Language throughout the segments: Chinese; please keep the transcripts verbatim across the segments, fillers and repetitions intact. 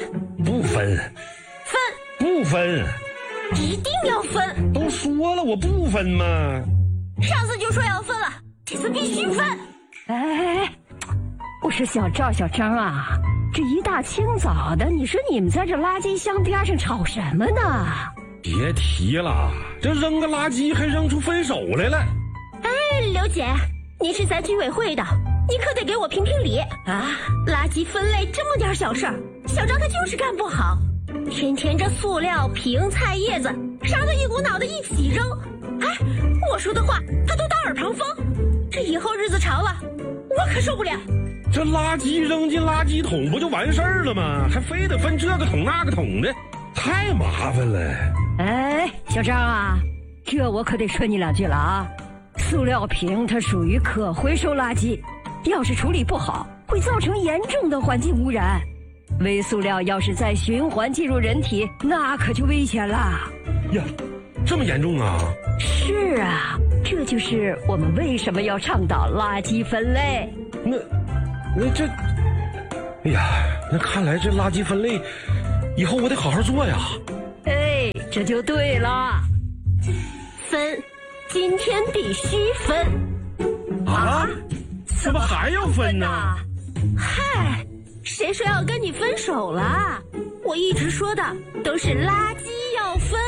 不分， 分， 不分， 一定要分。 都说了我不分嘛。 上次就说要分了，这次必须分。 哎，我说小赵小张啊，这一大清早的，你说你们在这垃圾箱边上吵什么呢？ 别提了，这扔个垃圾还扔出分手来了。 哎，刘姐，你是咱居委会的，你可得给我评评理啊！垃圾分类这么点小事儿，小张他就是干不好，天天这塑料瓶、菜叶子啥都一股脑的一起扔。哎，我说的话他都当耳旁风，这以后日子长了，我可受不了。 这垃圾扔进垃圾桶不就完事儿了吗？还非得分这个桶那个桶的，太麻烦了。 哎，小张啊，这我可得说你两句了啊！塑料瓶它属于可回收垃圾，要是处理不好，会造成严重的环境污染。微塑料要是再循环进入人体，那可就危险了。 呀，这么严重啊？ 是啊，这就是我们为什么要倡导垃圾分类。 那，那这，哎呀，那看来这垃圾分类，以后我得好好做呀。 哎，这就对了。 分，今天必须分。 啊？怎么还要分呢？ 嗨，谁说要跟你分手了？我一直说的都是垃圾要分。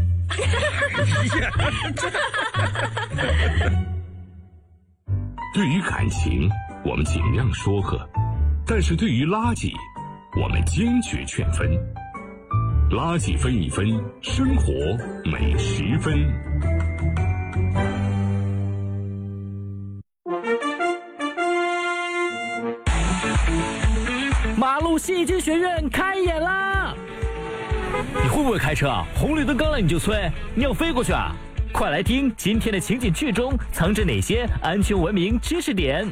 对于感情，我们尽量说和，但是对于垃圾，我们坚决劝分。垃圾分一分，生活每十分。 马路戏剧学院开演啦！你会不会开车啊？红绿灯刚来你就催，你要飞过去啊？快来听今天的情景剧中藏着哪些安全文明知识点。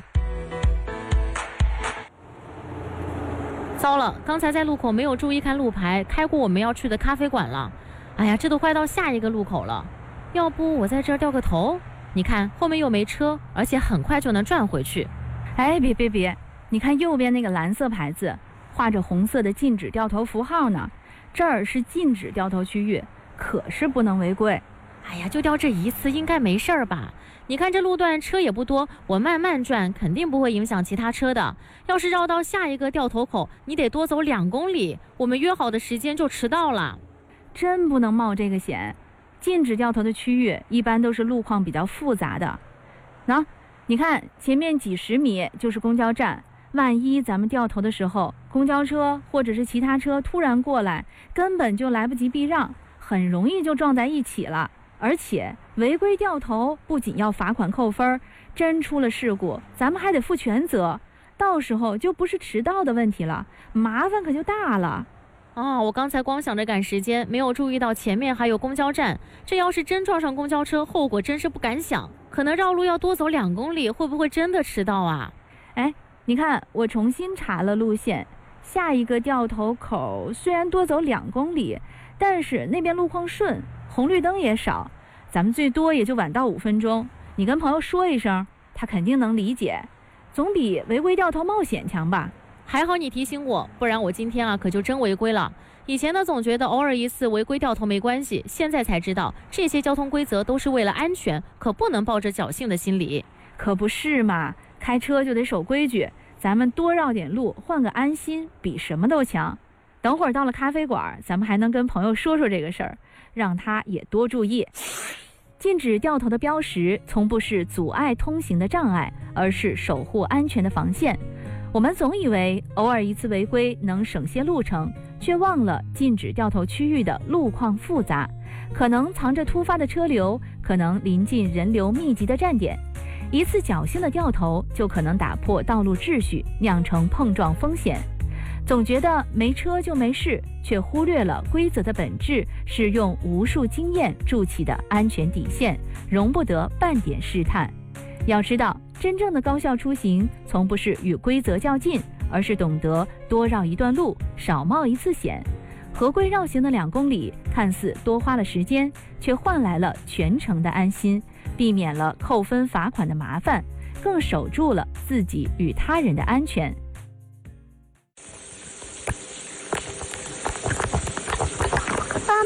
糟了，刚才在路口没有注意看路牌，开过我们要去的咖啡馆了。哎呀，这都快到下一个路口了，要不我在这儿掉个头？你看后面又没车，而且很快就能转回去。 哎，别别别，你看右边那个蓝色牌子，画着红色的禁止掉头符号呢，这儿是禁止掉头区域，可是不能违规。 哎呀，就掉这一次应该没事儿吧？你看这路段车也不多，我慢慢转肯定不会影响其他车的。要是绕到下一个掉头口，你得多走两公里，我们约好的时间就迟到了。 真不能冒这个险，禁止掉头的区域一般都是路况比较复杂的。喏，你看前面几十米就是公交站，万一咱们掉头的时候，公交车或者是其他车突然过来，根本就来不及避让，很容易就撞在一起了。而且违规掉头不仅要罚款扣分，真出了事故咱们还得负全责，到时候就不是迟到的问题了，麻烦可就大了。 哦，我刚才光想着赶时间，没有注意到前面还有公交站，这要是真撞上公交车，后果真是不敢想，可能绕路要多走两公里，会不会真的迟到啊？ 哎，你看我重新查了路线，下一个掉头口虽然多走两公里，但是那边路况顺，红绿灯也少，咱们最多也就晚到五分钟。你跟朋友说一声，他肯定能理解，总比违规掉头冒险强吧。 还好你提醒我，不然我今天啊可就真违规了。以前呢总觉得偶尔一次违规掉头没关系，现在才知道这些交通规则都是为了安全，可不能抱着侥幸的心理。 可不是嘛，开车就得守规矩，咱们多绕点路，换个安心，比什么都强。等会儿到了咖啡馆，咱们还能跟朋友说说这个事儿，让他也多注意。禁止掉头的标识从不是阻碍通行的障碍，而是守护安全的防线。我们总以为偶尔一次违规能省些路程，却忘了禁止掉头区域的路况复杂，可能藏着突发的车流，可能临近人流密集的站点。一次侥幸的掉头就可能打破道路秩序，酿成碰撞风险。总觉得没车就没事，却忽略了规则的本质是用无数经验筑起的安全底线，容不得半点试探。要知道，真正的高效出行从不是与规则较劲，而是懂得多绕一段路，少冒一次险。合规绕行的两公里看似多花了时间，却换来了全程的安心，避免了扣分罚款的麻烦，更守住了自己与他人的安全。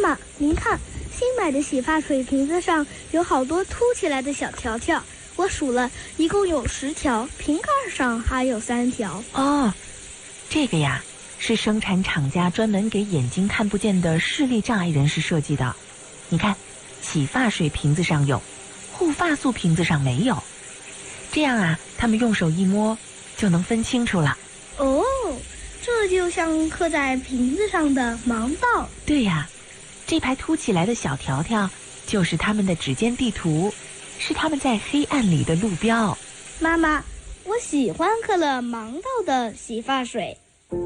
妈，您看，新买的洗发水瓶子上有好多凸起来的小条条，我数了，一共有十条，瓶盖上还有三条。 哦，这个呀，是生产厂家专门给眼睛看不见的视力障碍人士设计的。你看，洗发水瓶子上有，护发素瓶子上没有，这样啊，他们用手一摸就能分清楚了。 哦，这就像刻在瓶子上的盲道。 对呀，这排凸起来的小条条就是他们的指尖地图，是他们在黑暗里的路标。 妈妈，我喜欢刻了盲道的洗发水。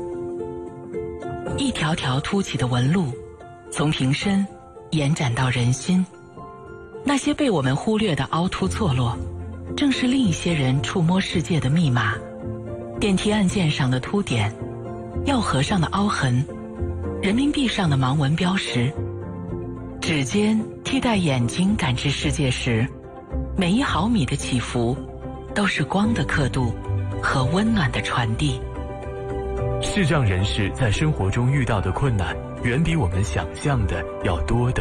一条条凸起的纹路，从瓶身延展到人心。那些被我们忽略的凹凸错落，正是另一些人触摸世界的密码。电梯按键上的凸点，药盒上的凹痕，人民币上的盲文标识，指尖替代眼睛感知世界时，每一毫米的起伏都是光的刻度和温暖的传递。 视障人士在生活中遇到的困难远比我们想象的要多得